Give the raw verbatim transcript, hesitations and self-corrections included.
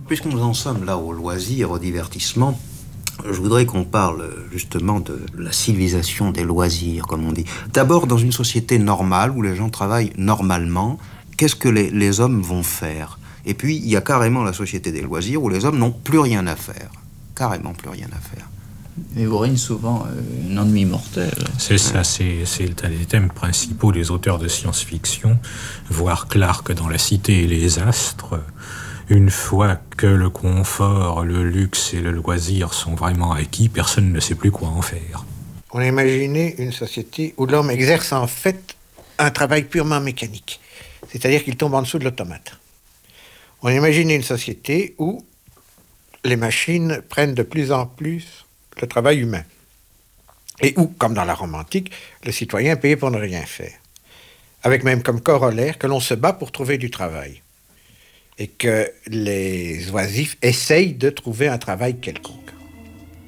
Puisque nous en sommes là au loisir, au divertissement, je voudrais qu'on parle justement de la civilisation des loisirs, comme on dit. D'abord, dans une société normale, où les gens travaillent normalement, qu'est-ce que les, les hommes vont faire? Et puis, il y a carrément la société des loisirs, où les hommes n'ont plus rien à faire. Carrément plus rien à faire. Et vous règne souvent euh, un ennui mortel. C'est ça, c'est, c'est un des thèmes principaux des auteurs de science-fiction, voir Clarke dans La Cité et les Astres. Une fois que le confort, le luxe et le loisir sont vraiment acquis, personne ne sait plus quoi en faire. On a imaginé une société où l'homme exerce en fait un travail purement mécanique, c'est-à-dire qu'il tombe en dessous de l'automate. On a imaginé une société où les machines prennent de plus en plus le travail humain, et où, comme dans la Rome antique, le citoyen est payé pour ne rien faire, avec même comme corollaire que l'on se bat pour trouver du travail, et que les oisifs essayent de trouver un travail quelconque.